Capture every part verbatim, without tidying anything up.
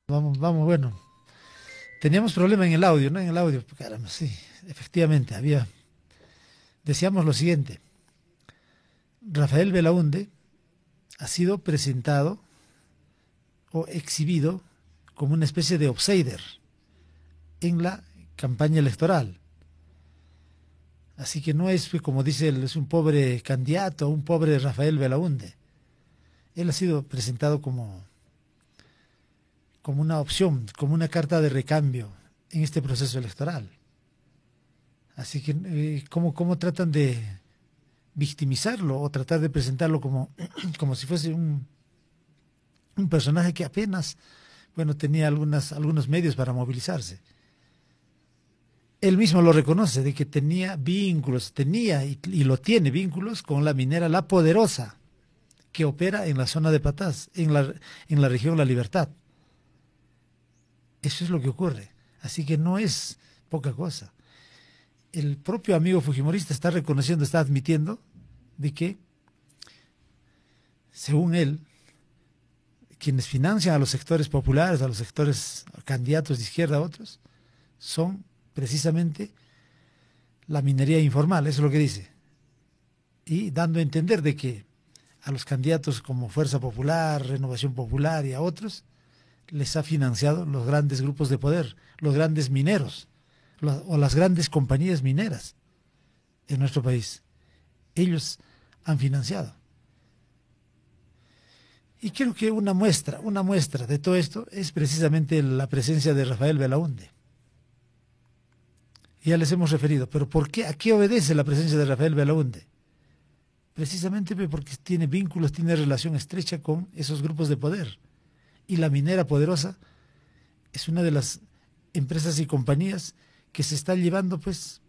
Vamos, vamos, bueno. Teníamos problema en el audio, ¿no? En el audio. Caramba, sí, efectivamente, había. Decíamos lo siguiente. Rafael Belaúnde ha sido presentado o exhibido como una especie de outsider en la campaña electoral. Así que no es, pues, como dice él, es un pobre candidato, un pobre Rafael Belaúnde. Él ha sido presentado como, como una opción, como una carta de recambio en este proceso electoral. Así que, eh, ¿cómo, cómo tratan de victimizarlo o tratar de presentarlo como, como si fuese un, un personaje que apenas, bueno, tenía algunas, algunos medios para movilizarse? Él mismo lo reconoce, de que tenía vínculos, tenía y, y lo tiene vínculos con la minera La Poderosa, que opera en la zona de Patás, en la, en la región La Libertad. Eso es lo que ocurre. Así que no es poca cosa. El propio amigo fujimorista está reconociendo, está admitiendo de que, según él, quienes financian a los sectores populares, a los sectores candidatos de izquierda a otros, son precisamente la minería informal, eso es lo que dice. Y dando a entender de que a los candidatos como Fuerza Popular, Renovación Popular y a otros, les ha financiado los grandes grupos de poder, los grandes mineros, los, o las grandes compañías mineras en nuestro país. Ellos han financiado. Y creo que una muestra, una muestra de todo esto es precisamente la presencia de Rafael Belaúnde. Ya les hemos referido, pero ¿por qué? ¿A qué obedece la presencia de Rafael Belaúnde? Precisamente porque tiene vínculos, tiene relación estrecha con esos grupos de poder. Y la minera Poderosa es una de las empresas y compañías que se está llevando, pues,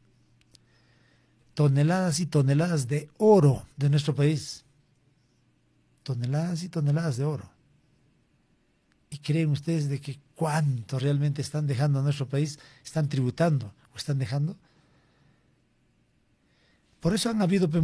toneladas y toneladas de oro de nuestro país. Toneladas y toneladas de oro. ¿Y creen ustedes de que cuánto realmente están dejando a nuestro país? ¿Están tributando o están dejando? Por eso han habido